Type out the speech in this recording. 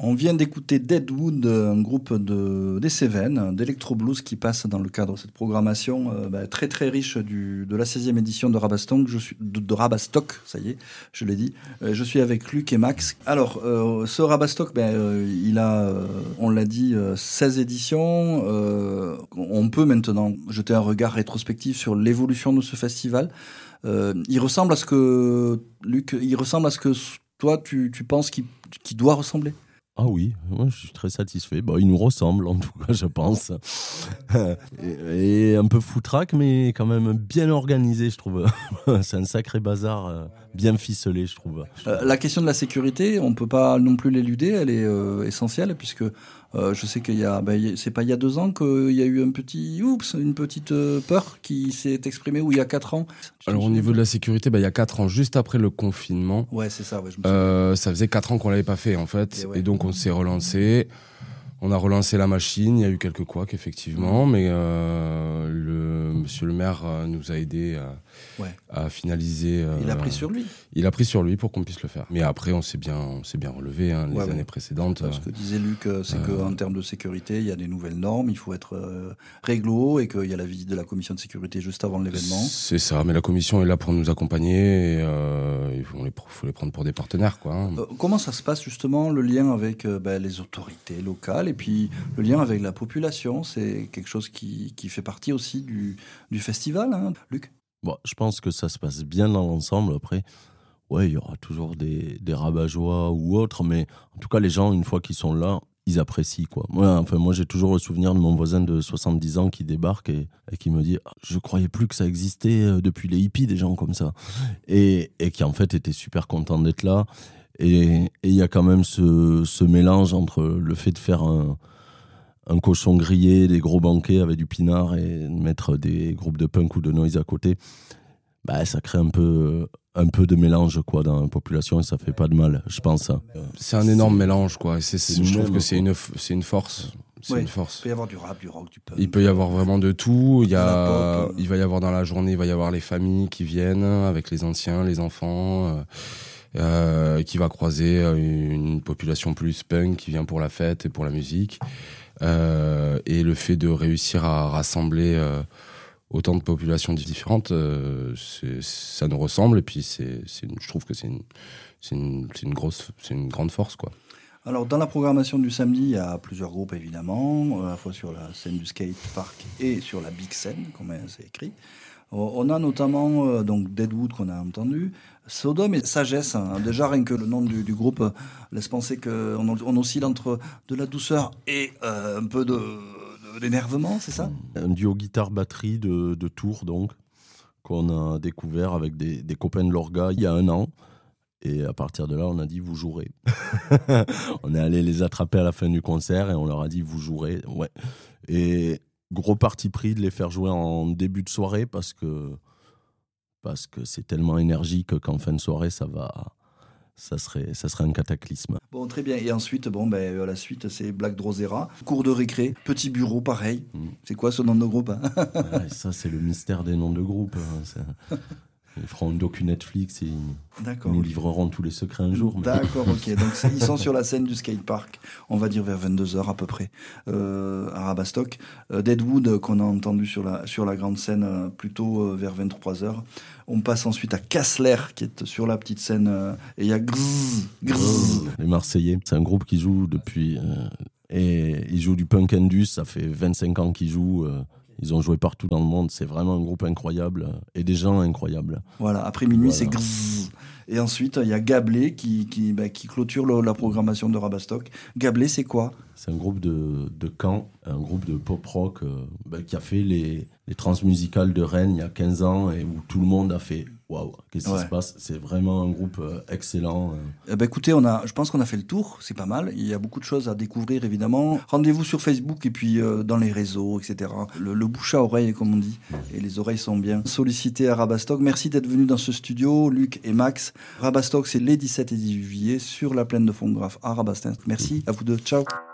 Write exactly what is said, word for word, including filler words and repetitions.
On vient d'écouter Deadwood, un groupe de, des Cévennes, d'électro-blues qui passe dans le cadre de cette programmation euh, bah, très très riche du, de la seizième édition de Rabastock. Je suis, de, de Rabastock, ça y est, je l'ai dit. Euh, je suis avec Luc et Max. Alors, euh, ce Rabastock, ben, euh, il a, euh, on l'a dit, euh, seize éditions. Euh, on peut maintenant jeter un regard rétrospectif sur l'évolution de ce festival. Euh, il ressemble à ce que, Luc, il ressemble à ce que toi, tu, tu penses qu'il, qu'il doit ressembler? Ah oui, moi je suis très satisfait. Bon, il nous ressemble en tout cas, je pense. et, et un peu foutraque, mais quand même bien organisé, je trouve. C'est un sacré bazar, euh, bien ficelé, je trouve. Euh, la question de la sécurité, on ne peut pas non plus l'éluder, elle est euh, essentielle, puisque euh, je sais qu'il y a, ben, c'est pas il y a deux ans qu'il y a eu un petit, oups, une petite euh, peur qui s'est exprimée, ou il y a quatre ans. Alors au niveau de la sécurité, bah, il y a quatre ans, juste après le confinement. Ouais, c'est ça. Ouais, je me euh, ça faisait quatre ans qu'on l'avait pas fait en fait, et, ouais. et donc on s'est relancé. On a relancé la machine, il y a eu quelques couacs effectivement, mmh. mais euh, le monsieur le maire euh, nous a aidés à, ouais. à finaliser. Euh, il a pris sur lui. Il a pris sur lui pour qu'on puisse le faire. Mais après, on s'est bien, on s'est bien relevé hein, les ouais, années ouais. précédentes. Ce que disait Luc, c'est euh, qu'en termes de sécurité, il y a des nouvelles normes, il faut être euh, réglo et qu'il y a la visite de la commission de sécurité juste avant l'événement. C'est ça, mais la commission est là pour nous accompagner et euh, il faut les, faut les prendre pour des partenaires, quoi. Hein. Euh, comment ça se passe justement le lien avec euh, ben, les autorités locales? Et puis le lien avec la population, c'est quelque chose qui, qui fait partie aussi du, du festival, hein, Luc? Bon, je pense que ça se passe bien dans l'ensemble. Après, ouais, il y aura toujours des, des rabat-joie ou autres, mais en tout cas, les gens, une fois qu'ils sont là, ils apprécient, quoi. Moi, enfin, moi, j'ai toujours le souvenir de mon voisin de soixante-dix ans qui débarque et, et qui me dit ah, « Je croyais plus que ça existait depuis les hippies, des gens comme ça. » Et, et qui, en fait, était super content d'être là. Et il y a quand même ce, ce mélange entre le fait de faire un... un cochon grillé, des gros banquets avec du pinard et mettre des groupes de punk ou de noise à côté, bah, ça crée un peu, un peu de mélange quoi, dans la population et ça fait pas de mal, je pense. C'est un énorme c'est... mélange, quoi. C'est, c'est, je trouve que c'est une, c'est une force. C'est ouais, une force. Il peut y avoir du rap, du rock, du punk. Il peut y avoir vraiment de tout. Il, y a, pop, il va y avoir dans la journée, il va y avoir les familles qui viennent avec les anciens, les enfants. Euh, euh, qui va croiser une population plus punk qui vient pour la fête et pour la musique. Euh, et le fait de réussir à rassembler euh, autant de populations différentes, euh, c'est, ça nous ressemble et puis c'est, c'est une, je trouve que c'est une, c'est une, c'est une grosse, c'est une grande force, quoi. Alors dans la programmation du samedi, il y a plusieurs groupes évidemment, à la fois sur la scène du skate park et sur la big scène, comme c'est écrit. On a notamment euh, donc Deadwood qu'on a entendu, Sodome et Sagesse. Hein. Déjà rien que le nom du, du groupe laisse penser qu'on on oscille entre de la douceur et euh, un peu de, de, d'énervement, c'est ça? Un duo guitare-batterie de, de Tours donc, qu'on a découvert avec des, des copains de l'Orga il y a un an. Et à partir de là, on a dit vous jouerez. On est allé les attraper à la fin du concert et on leur a dit vous jouerez. Ouais. Et gros parti pris de les faire jouer en début de soirée parce que, parce que c'est tellement énergique qu'en fin de soirée, ça, va, ça, serait, ça serait un cataclysme. Bon, très bien. Et ensuite, bon, ben, la suite, c'est Black Drosera. Cours de récré, petit bureau, pareil. Mmh. C'est quoi ce nom de groupe? Ouais, ça, c'est le mystère des noms de groupe. Hein. Ils feront un docu Netflix et ils nous okay. livreront tous les secrets un jour. Mais... D'accord, ok. Donc ils sont sur la scène du skatepark, on va dire vers vingt-deux heures à peu près, euh, à Rabastock. Euh, Deadwood, qu'on a entendu sur la, sur la grande scène, euh, plutôt euh, vers vingt-trois heures. On passe ensuite à Kassler, qui est sur la petite scène, euh, et il y a Grrrr, Grrrr. Les Marseillais, c'est un groupe qui joue depuis... Euh, et ils jouent du punk indus, ça fait vingt-cinq ans qu'ils jouent... Euh, Ils ont joué partout dans le monde, c'est vraiment un groupe incroyable et des gens incroyables. Voilà, après minuit, voilà. C'est grrrr. Et ensuite, il y a Gablé qui, qui, bah, qui clôture le, la programmation de Rabastock. Gablé, c'est quoi? C'est un groupe de, de Caen, un groupe de pop-rock euh, bah, qui a fait les, les transmusicales de Rennes il y a quinze ans et où tout le monde a fait « Waouh, qu'est-ce qui ouais. se passe ?» C'est vraiment un groupe euh, excellent. Eh ben, écoutez, on a, je pense qu'on a fait le tour, c'est pas mal. Il y a beaucoup de choses à découvrir, évidemment. Rendez-vous sur Facebook et puis euh, dans les réseaux, et cetera. Le, le bouche à oreille, comme on dit. Et les oreilles sont bien sollicitées à Rabastock. Merci d'être venus dans ce studio, Luc et Max. Rabastock, c'est les dix-sept et dix-huit juillet sur la plaine de Fontgrave à Rabastens. Merci à vous deux. Ciao.